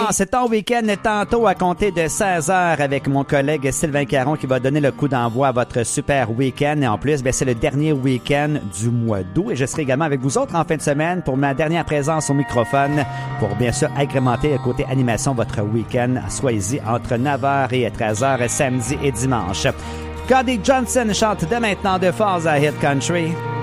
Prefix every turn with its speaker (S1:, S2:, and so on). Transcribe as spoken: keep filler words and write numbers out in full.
S1: commence ton week-end tantôt à compter de seize heures avec mon collègue Sylvain Caron qui va donner le coup d'envoi à votre super week-end. Et en plus, bien, c'est le dernier week-end du mois d'août. Et je serai également avec vous autres en fin de semaine pour ma dernière présence au microphone pour bien sûr agrémenter le côté animation votre week-end. Soyez-y entre neuf heures et treize heures samedi et dimanche. Cody Johnson chante dès maintenant de Falls à Hit Country.